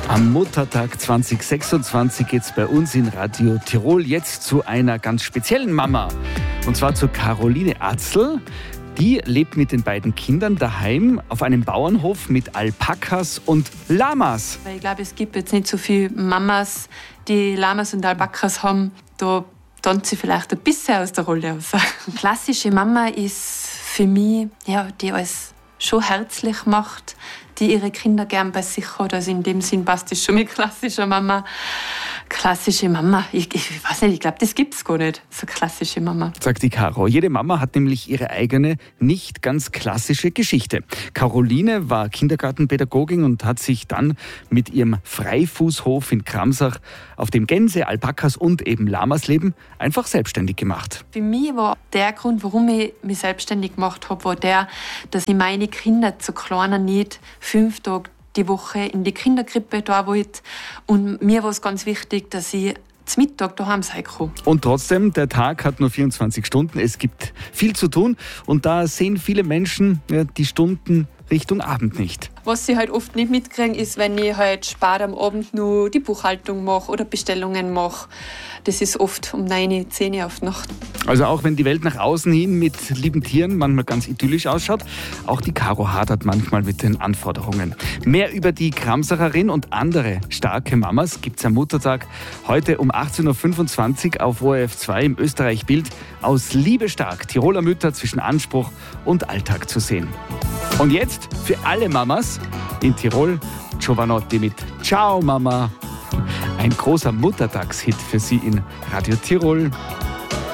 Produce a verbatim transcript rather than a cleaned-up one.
Am Muttertag zwanzig sechsundzwanzig geht es bei uns in Radio Tirol jetzt zu einer ganz speziellen Mama. Und zwar zu Caroline Atzl. Die lebt mit den beiden Kindern daheim auf einem Bauernhof mit Alpakas und Lamas. Ich glaube, es gibt jetzt nicht so viele Mamas, die Lamas und Alpakas haben. Da tanzt sie vielleicht ein bisschen aus der Rolle raus. Eine klassische Mama ist für mich, ja, die alles schon herzlich macht, die ihre Kinder gern bei sich hat. Also in dem Sinn passt das schon mit klassischer Mama. Klassische Mama, ich, ich weiß nicht, ich glaube, das gibt es gar nicht, so klassische Mama. Sagt die Caro. Jede Mama hat nämlich ihre eigene, nicht ganz klassische Geschichte. Caroline war Kindergartenpädagogin und hat sich dann mit ihrem Freifußhof in Kramsach, auf dem Gänse, Alpakas und eben Lamas leben, einfach selbstständig gemacht. Für mich war der Grund, warum ich mich selbstständig gemacht habe, war der, dass ich meine Kinder zu kleinen nicht fünf Tage die Woche in die Kinderkrippe da wollte. Und mir war es ganz wichtig, dass ich zum Mittag daheim sein kann. Und trotzdem, der Tag hat nur vierundzwanzig Stunden. Es gibt viel zu tun. Und da sehen viele Menschen ja, die Stunden Richtung Abend nicht. Was sie halt oft nicht mitkriegen, ist, wenn ich halt spät am Abend nur die Buchhaltung mache oder Bestellungen mache. Das ist oft um neun, zehn Uhr auf die Nacht. Also auch wenn die Welt nach außen hin mit lieben Tieren manchmal ganz idyllisch ausschaut, auch die Caro hadert manchmal mit den Anforderungen. Mehr über die Kramsacherin und andere starke Mamas gibt's am Muttertag heute um achtzehn Uhr fünfundzwanzig auf O R F zwei im Österreich-Bild aus Liebe stark, Tiroler Mütter zwischen Anspruch und Alltag zu sehen. Und jetzt für alle Mamas in Tirol Giovanotti mit Ciao Mama. Ein großer Muttertagshit für Sie in Radio Tirol.